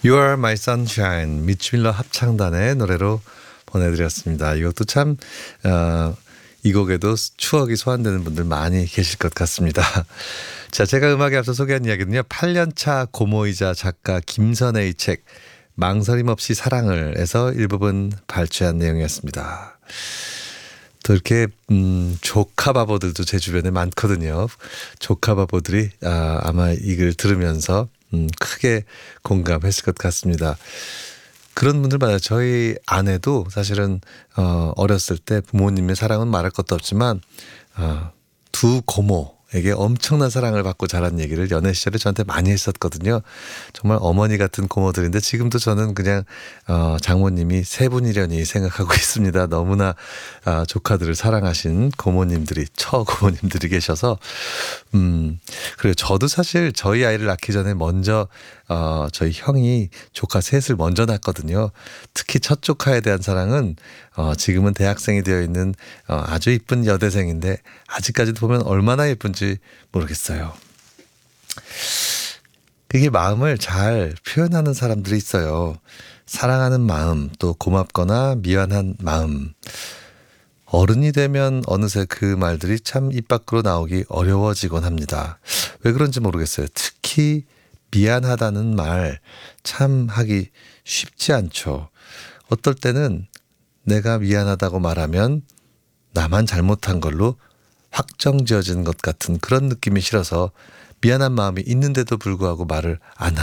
You Are My Sunshine, 미치 밀러 합창단의 노래로 보내드렸습니다. 이것도 참 이 곡에도 추억이 소환되는 분들 많이 계실 것 같습니다. 자, 제가 음악에 앞서 소개한 이야기는요, 8년차 고모이자 작가 김선혜의 책 망설임 없이 사랑을 에서 일부분 발췌한 내용이었습니다. 또 이렇게 조카 바보들도 제 주변에 많거든요. 조카 바보들이 아마 이 글 들으면서 크게 공감했을 것 같습니다. 그런 분들 많아요. 저희 아내도 사실은 어렸을 때 부모님의 사랑은 말할 것도 없지만 두 고모에게 엄청난 사랑을 받고 자란 얘기를 연애 시절에 저한테 많이 했었거든요. 정말 어머니 같은 고모들인데 지금도 저는 그냥 장모님이 세 분이려니 생각하고 있습니다. 너무나 조카들을 사랑하신 고모님들이 처고모님들이 계셔서 그리고 저도 사실 저희 아이를 낳기 전에 먼저 저희 형이 조카 셋을 먼저 낳았거든요. 특히 첫 조카에 대한 사랑은 지금은 대학생이 되어 있는 아주 이쁜 여대생인데 아직까지도 보면 얼마나 예쁜지 모르겠어요. 그게 마음을 잘 표현하는 사람들이 있어요. 사랑하는 마음, 또 고맙거나 미안한 마음. 어른이 되면 어느새 그 말들이 참 입 밖으로 나오기 어려워지곤 합니다. 왜 그런지 모르겠어요. 특히 미안하다는 말 참 하기 쉽지 않죠. 어떨 때는 내가 미안하다고 말하면 나만 잘못한 걸로 확정지어진 것 같은 그런 느낌이 싫어서 미안한 마음이 있는데도 불구하고 말을 안